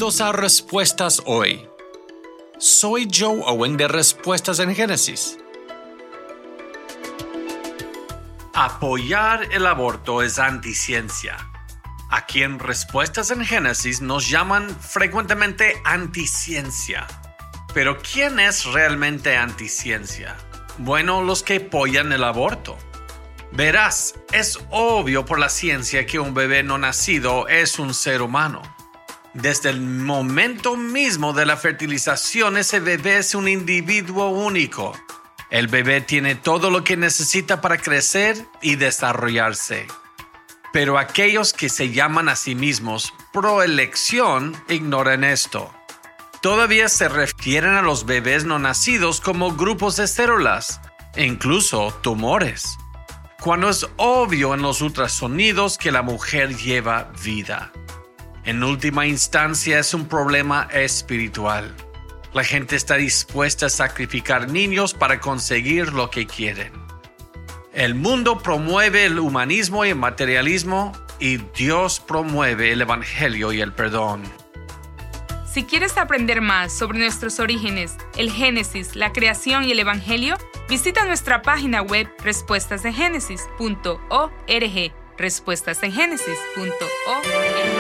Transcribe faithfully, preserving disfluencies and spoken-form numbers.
Bienvenidos a Respuestas Hoy. Soy Joe Owen de Respuestas en Génesis. Apoyar el aborto es anticiencia. Aquí en Respuestas en Génesis nos llaman frecuentemente anticiencia. Pero ¿quién es realmente anticiencia? Bueno, los que apoyan el aborto. Verás, es obvio por la ciencia que un bebé no nacido es un ser humano. Desde el momento mismo de la fertilización, ese bebé es un individuo único. El bebé tiene todo lo que necesita para crecer y desarrollarse. Pero aquellos que se llaman a sí mismos proelección ignoran esto. Todavía se refieren a los bebés no nacidos como grupos de células e incluso tumores, cuando es obvio en los ultrasonidos que la mujer lleva vida. En última instancia es un problema espiritual. La gente está dispuesta a sacrificar niños para conseguir lo que quieren. El mundo promueve el humanismo y el materialismo, y Dios promueve el evangelio y el perdón. Si quieres aprender más sobre nuestros orígenes, el Génesis, la creación y el evangelio, visita nuestra página web respuestas en génesis punto org. respuestas en génesis punto org